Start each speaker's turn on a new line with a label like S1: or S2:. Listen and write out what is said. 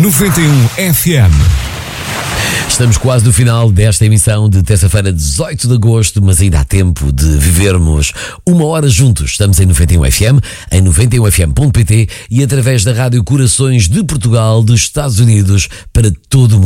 S1: 91 FM.
S2: Estamos quase no final desta emissão de terça-feira, 18 de agosto, mas ainda há tempo de vivermos uma hora juntos. Estamos em 91 FM, em 91fm.pt e através da Rádio Corações de Portugal, dos Estados Unidos, para todo o mundo.